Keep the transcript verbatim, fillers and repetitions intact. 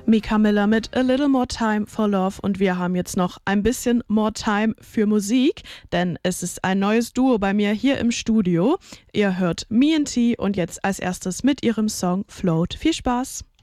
Mika Miller mit A Little More Time for Love und wir haben jetzt noch ein bisschen more time für Musik, denn es ist ein neues Duo bei mir hier im Studio. Ihr hört Me and T und jetzt als erstes mit ihrem Song Float. Viel Spaß!